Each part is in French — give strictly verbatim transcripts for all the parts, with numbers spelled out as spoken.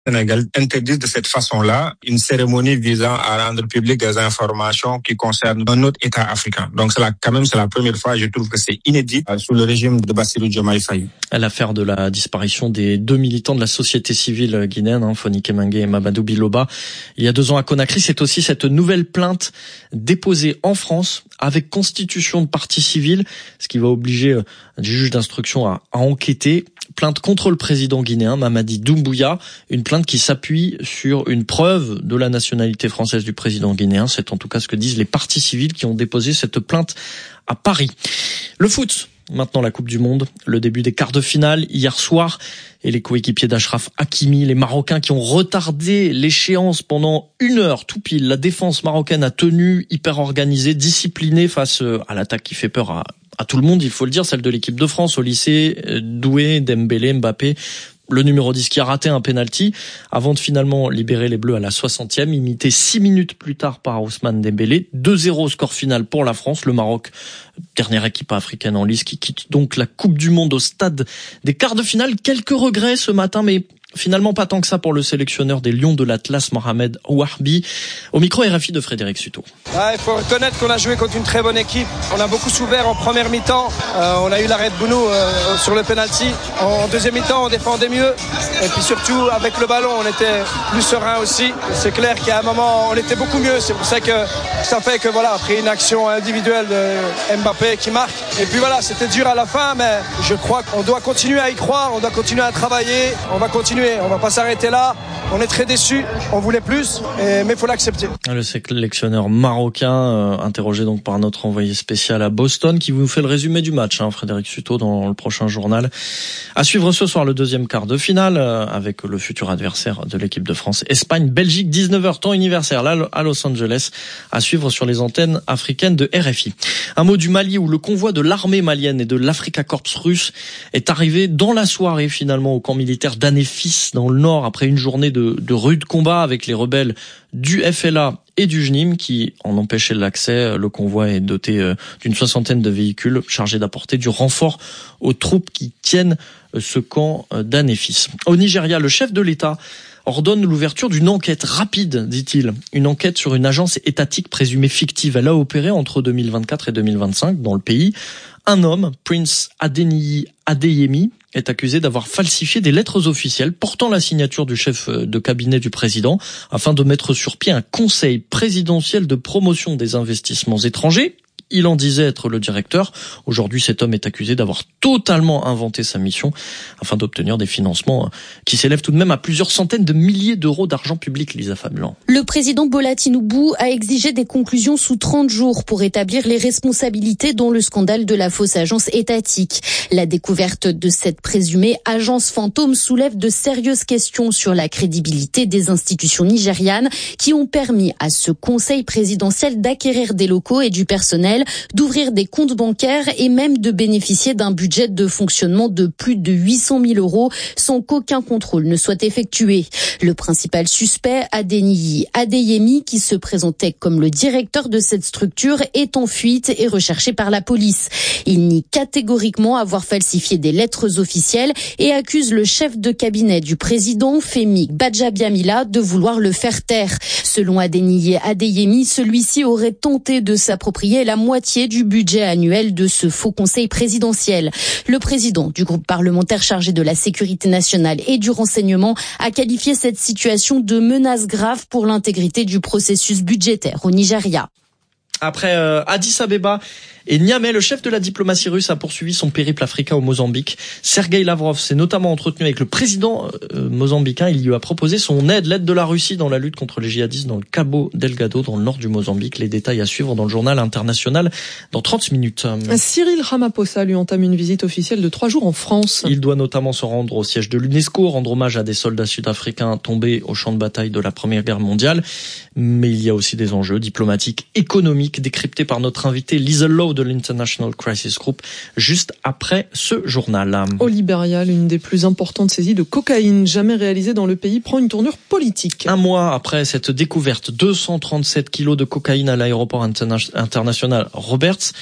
Sénégal interdit de cette façon-là une cérémonie visant à rendre public des informations qui concernent un autre État africain. Donc c'est la, quand même c'est la première fois, je trouve que c'est inédit euh, sous le régime de Bassirou Diomaye Faye. L'affaire de la disparition des deux militants de la société civile guinéenne, hein, Fonike Mengue et Mamadou Biloba, il y a deux ans à Conakry, c'est aussi cette nouvelle plainte déposée en France avec constitution de partie civile, ce qui va obliger euh, du juge d'instruction à, à enquêter. Plainte contre le président guinéen Mamadi Doumbouya, une plainte qui s'appuie sur une preuve de la nationalité française du président guinéen. C'est en tout cas ce que disent les parties civiles qui ont déposé cette plainte à Paris. Le foot, maintenant la Coupe du Monde, le début des quarts de finale hier soir et les coéquipiers d'Achraf Hakimi, les Marocains qui ont retardé l'échéance pendant une heure tout pile. La défense marocaine a tenu, hyper organisée, disciplinée face à l'attaque qui fait peur à à tout le monde, il faut le dire, celle de l'équipe de France au lycée, Doué, Dembélé, Mbappé, le numéro dix qui a raté un penalty avant de finalement libérer les Bleus à la soixantième, imité six minutes plus tard par Ousmane Dembélé. deux zéro score final pour la France, le Maroc, dernière équipe africaine en lice qui quitte donc la Coupe du Monde au stade des quarts de finale. Quelques regrets ce matin, mais finalement pas tant que ça pour le sélectionneur des Lions de l'Atlas, Mohamed Ouarbi. Au micro R F I de Frédéric Suto. Ah, il faut reconnaître qu'on a joué contre une très bonne équipe. On a beaucoup souffert en première mi-temps. Euh, on a eu l'arrêt de Bounou euh, sur le penalty. En deuxième mi-temps, on défendait mieux. Et puis surtout, avec le ballon, on était plus serein aussi. C'est clair qu'à un moment, on était beaucoup mieux. C'est pour ça que ça fait que voilà, après une action individuelle de Mbappé qui marque. Et puis voilà, c'était dur à la fin, mais je crois qu'on doit continuer à y croire. On doit continuer à travailler. On va continuer. On va pas s'arrêter là. On est très déçus. On voulait plus, et, mais il faut l'accepter. Le sélectionneur marocain, euh, interrogé donc par notre envoyé spécial à Boston, qui vous fait le résumé du match, hein, Frédéric Suto, dans le prochain journal. À suivre ce soir le deuxième quart de finale, euh, avec le futur adversaire de l'équipe de France, Espagne, Belgique, dix-neuf heures, temps universel là, à Los Angeles, à suivre sur les antennes africaines de R F I. Un mot du Mali, où le convoi de l'armée malienne et de l'Afrika Korps russe est arrivé dans la soirée finalement au camp militaire d'Anéfis dans le nord, après une journée de, de rudes combats avec les rebelles du F L A et du J N I M qui en empêchaient l'accès. Le convoi est doté d'une soixantaine de véhicules chargés d'apporter du renfort aux troupes qui tiennent ce camp d'Anéfis. Au Nigeria, le chef de l'État ordonne l'ouverture d'une enquête rapide, dit-il. Une enquête sur une agence étatique présumée fictive. Elle a opéré entre deux mille vingt-quatre et deux mille vingt-cinq dans le pays. Un homme, Prince Adeniyi Adeyemi, est accusé d'avoir falsifié des lettres officielles portant la signature du chef de cabinet du président afin de mettre sur pied un conseil présidentiel de promotion des investissements étrangers. Il en disait être le directeur. Aujourd'hui, cet homme est accusé d'avoir totalement inventé sa mission afin d'obtenir des financements qui s'élèvent tout de même à plusieurs centaines de milliers d'euros d'argent public, Lisa Fablan. Le président Bola Tinubu a exigé des conclusions sous trente jours pour établir les responsabilités dans le scandale de la fausse agence étatique. La découverte de cette présumée agence fantôme soulève de sérieuses questions sur la crédibilité des institutions nigérianes qui ont permis à ce conseil présidentiel d'acquérir des locaux et du personnel, d'ouvrir des comptes bancaires et même de bénéficier d'un budget de fonctionnement de plus de huit cent mille euros sans qu'aucun contrôle ne soit effectué. Le principal suspect, Adeniyi Adeyemi, qui se présentait comme le directeur de cette structure, est en fuite et recherché par la police. Il nie catégoriquement avoir falsifié des lettres officielles et accuse le chef de cabinet du président, Femi Gbajabiamila, de vouloir le faire taire. Selon Adeniyi Adeyemi, celui-ci aurait tenté de s'approprier la moitié du budget annuel de ce faux conseil présidentiel. Le président du groupe parlementaire chargé de la sécurité nationale et du renseignement a qualifié cette situation de menace grave pour l'intégrité du processus budgétaire au Nigeria. Après euh, Addis Abeba et Niamey, le chef de la diplomatie russe a poursuivi son périple africain au Mozambique. Sergueï Lavrov s'est notamment entretenu avec le président euh, mozambicain. Il lui a proposé son aide, l'aide de la Russie dans la lutte contre les djihadistes dans le Cabo Delgado, dans le nord du Mozambique. Les détails à suivre dans le journal international dans trente minutes. Cyril Ramaphosa lui entame une visite officielle de trois jours en France. Il doit notamment se rendre au siège de l'UNESCO, rendre hommage à des soldats sud-africains tombés au champ de bataille de la Première Guerre mondiale. Mais il y a aussi des enjeux diplomatiques, économiques, décryptés par notre invité Lisa Lowe de l'International Crisis Group, juste après ce journal. Au Libéria, l'une des plus importantes saisies de cocaïne jamais réalisée dans le pays prend une tournure politique. Un mois après cette découverte, deux cent trente-sept kilos de cocaïne à l'aéroport interna- international Roberts,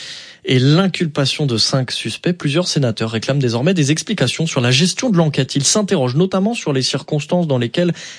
et l'inculpation de cinq suspects. Plusieurs sénateurs réclament désormais des explications sur la gestion de l'enquête. Ils s'interrogent notamment sur les circonstances dans lesquelles